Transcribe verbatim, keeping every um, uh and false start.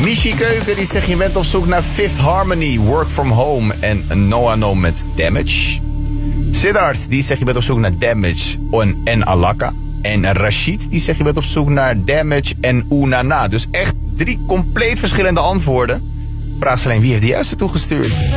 Michi Keuken die zegt je bent op zoek naar Fifth Harmony, Work From Home en Noah No met Damage. Siddharth die zegt je bent op zoek naar Damage en, en Alaka. En Rashid die zegt je bent op zoek naar Damage en Oonana. Dus echt drie compleet verschillende antwoorden. Vraag is alleen wie heeft de juiste toegestuurd?